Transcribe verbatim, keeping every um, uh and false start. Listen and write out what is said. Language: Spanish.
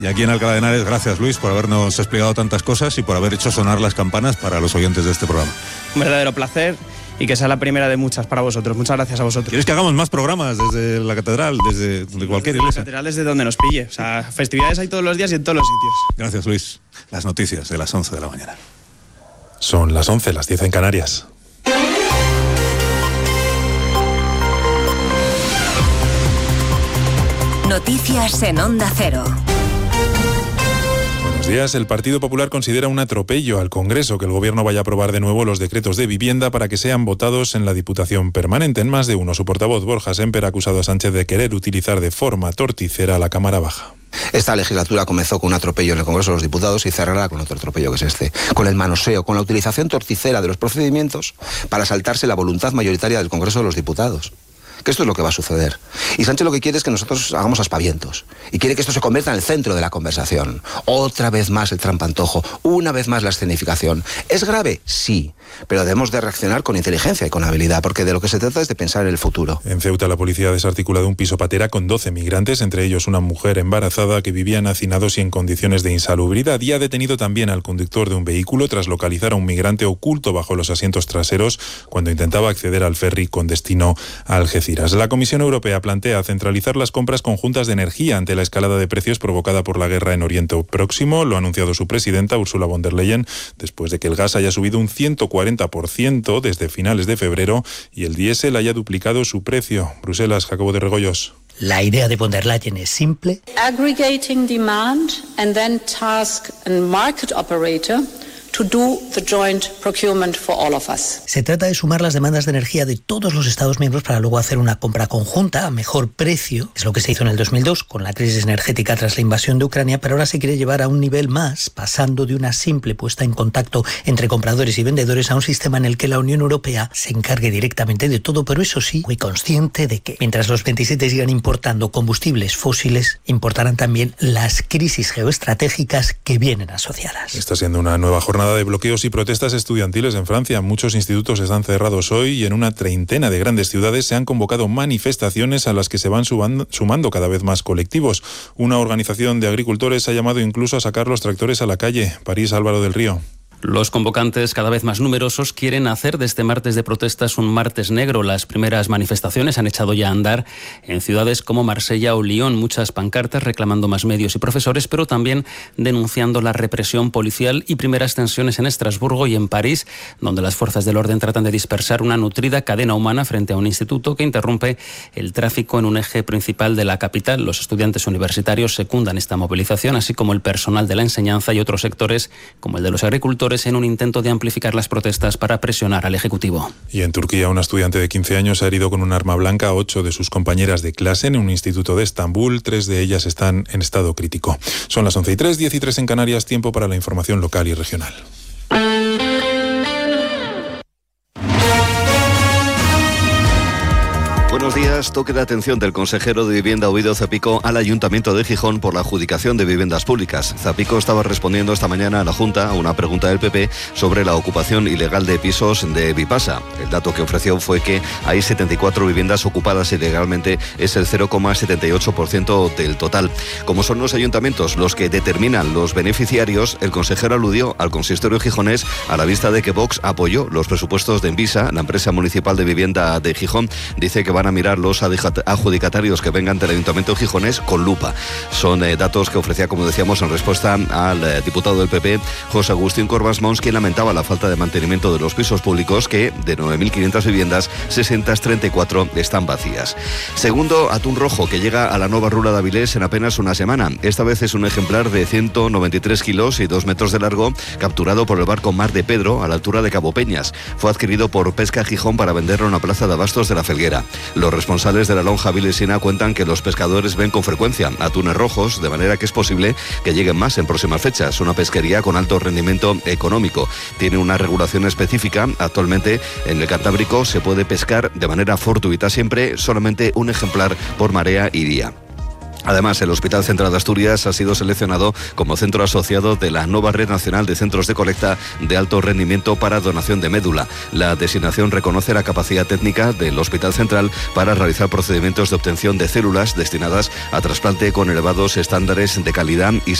Y aquí en Alcalá de Henares, gracias Luis por habernos explicado tantas cosas y por haber hecho sonar las campanas para los oyentes de este programa. Un verdadero placer y que sea la primera de muchas para vosotros. Muchas gracias a vosotros. ¿Quieres que hagamos más programas desde la catedral, desde de cualquier desde iglesia? La catedral desde donde nos pille. O sea, festividades hay todos los días y en todos los sitios. Gracias Luis. Las noticias de las once de la mañana. Son las once, las diez en Canarias. Noticias en Onda Cero. Buenos días. El Partido Popular considera un atropello al Congreso que el Gobierno vaya a aprobar de nuevo los decretos de vivienda para que sean votados en la Diputación Permanente. En más de uno, su portavoz Borja Sémper ha acusado a Sánchez de querer utilizar de forma torticera a la Cámara Baja. Esta legislatura comenzó con un atropello en el Congreso de los Diputados y cerrará con otro atropello que es este, con el manoseo, con la utilización torticera de los procedimientos para saltarse la voluntad mayoritaria del Congreso de los Diputados. Que esto es lo que va a suceder. Y Sánchez lo que quiere es que nosotros hagamos aspavientos. Y quiere que esto se convierta en el centro de la conversación. Otra vez más el trampantojo. Una vez más la escenificación. ¿Es grave? Sí. Pero debemos de reaccionar con inteligencia y con habilidad, porque de lo que se trata es de pensar en el futuro. En Ceuta, la policía ha desarticulado un piso patera con doce migrantes, entre ellos una mujer embarazada que vivía en hacinados y en condiciones de insalubridad. Y ha detenido también al conductor de un vehículo tras localizar a un migrante oculto bajo los asientos traseros cuando intentaba acceder al ferry con destino a Algeciras. La Comisión Europea plantea centralizar las compras conjuntas de energía ante la escalada de precios provocada por la guerra en Oriente Próximo. Lo ha anunciado su presidenta, Ursula von der Leyen, después de que el gas haya subido un ciento cuarenta por ciento desde finales de febrero y el diésel haya duplicado su precio. Bruselas, Jacobo de Regoyos. La idea de von der Leyen es simple. Aggregating demand and then task a market operator to do the joint procurement for all of us. Se trata de sumar las demandas de energía de todos los Estados miembros para luego hacer una compra conjunta a mejor precio. Es lo que se hizo en el dos mil dos con la crisis energética tras la invasión de Ucrania, pero ahora se quiere llevar a un nivel más, pasando de una simple puesta en contacto entre compradores y vendedores a un sistema en el que la Unión Europea se encargue directamente de todo, pero eso sí, muy consciente de que mientras los veintisiete sigan importando combustibles fósiles, importarán también las crisis geoestratégicas que vienen asociadas. Está siendo una nueva jornada de bloqueos y protestas estudiantiles en Francia. Muchos institutos están cerrados hoy y en una treintena de grandes ciudades se han convocado manifestaciones a las que se van sumando cada vez más colectivos. Una organización de agricultores ha llamado incluso a sacar los tractores a la calle. París, Álvaro del Río. Los convocantes, cada vez más numerosos, quieren hacer de este martes de protestas un martes negro. Las primeras manifestaciones han echado ya a andar en ciudades como Marsella o Lyon. Muchas pancartas reclamando más medios y profesores, pero también denunciando la represión policial y primeras tensiones en Estrasburgo y en París, donde las fuerzas del orden tratan de dispersar una nutrida cadena humana frente a un instituto que interrumpe el tráfico en un eje principal de la capital. Los estudiantes universitarios secundan esta movilización, así como el personal de la enseñanza y otros sectores, como el de los agricultores, en un intento de amplificar las protestas para presionar al Ejecutivo. Y en Turquía, una estudiante de quince años ha herido con un arma blanca a ocho de sus compañeras de clase en un instituto de Estambul. Tres de ellas están en estado crítico. Son las once y tres, diez y tres en Canarias, tiempo para la información local y regional. Buenos días. Toque de atención del consejero de Vivienda Ovidio Zapico al Ayuntamiento de Gijón por la adjudicación de viviendas públicas. Zapico estaba respondiendo esta mañana a la Junta a una pregunta del P P sobre la ocupación ilegal de pisos de Vipasa. El dato que ofreció fue que hay setenta y cuatro viviendas ocupadas ilegalmente, es el cero coma setenta y ocho por ciento del total. Como son los ayuntamientos los que determinan los beneficiarios, el consejero aludió al consistorio gijonés a la vista de que Vox apoyó los presupuestos de Envisa, la empresa municipal de vivienda de Gijón. Dice que van a mirar los adjudicatarios que vengan del Ayuntamiento gijonés con lupa. Son eh, datos que ofrecía, como decíamos, en respuesta al eh, diputado del P P, José Agustín Corbas Mons, quien lamentaba la falta de mantenimiento de los pisos públicos, que de nueve mil quinientas viviendas, seiscientas treinta y cuatro están vacías. Segundo atún rojo, que llega a la Nova Rula de Avilés en apenas una semana. Esta vez es un ejemplar de ciento noventa y tres kilos y dos metros de largo, capturado por el barco Mar de Pedro a la altura de Cabo Peñas. Fue adquirido por Pesca Gijón para venderlo en la plaza de abastos de la Felguera. Los responsables de la lonja avilesina cuentan que los pescadores ven con frecuencia atunes rojos, de manera que es posible que lleguen más en próximas fechas. Una pesquería con alto rendimiento económico. Tiene una regulación específica. Actualmente en el Cantábrico se puede pescar de manera fortuita siempre solamente un ejemplar por marea y día. Además, el Hospital Central de Asturias ha sido seleccionado como centro asociado de la nueva Red Nacional de Centros de Colecta de Alto Rendimiento para Donación de Médula. La designación reconoce la capacidad técnica del Hospital Central para realizar procedimientos de obtención de células destinadas a trasplante con elevados estándares de calidad y